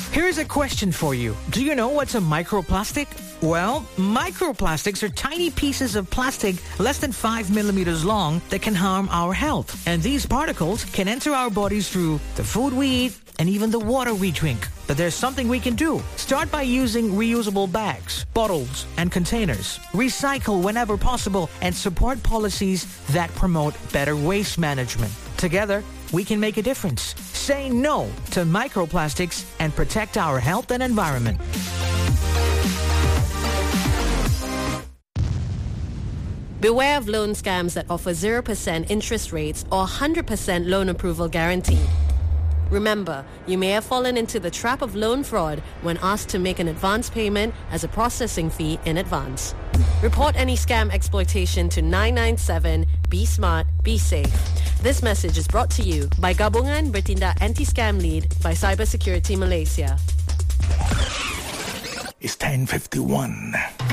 Here's a question for you. Do you know what's a microplastic? Well, microplastics are tiny pieces of plastic less than 5 millimeters long that can harm our health. And these particles can enter our bodies through the food we eat and even the water we drink. But there's something we can do. Start by using reusable bags, bottles, and containers. Recycle whenever possible and support policies that promote better waste management. Together, we can make a difference. Say no to microplastics and protect our health and environment. Beware of loan scams that offer 0% interest rates or 100% loan approval guarantee. Remember, you may have fallen into the trap of loan fraud when asked to make an advance payment as a processing fee in advance. Report any scam exploitation to 997. Be smart, be safe. This message is brought to you by Gabungan Bertindak Anti-Scam Lead by Cybersecurity Malaysia. It's 10:51.